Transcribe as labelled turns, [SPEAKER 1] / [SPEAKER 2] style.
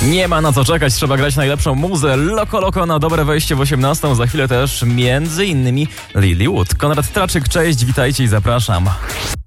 [SPEAKER 1] Nie ma na co czekać, trzeba grać najlepszą muzę. Loko na dobre wejście w 18. Za chwilę też między innymi Lilywood. Konrad Traczyk, cześć, witajcie i zapraszam.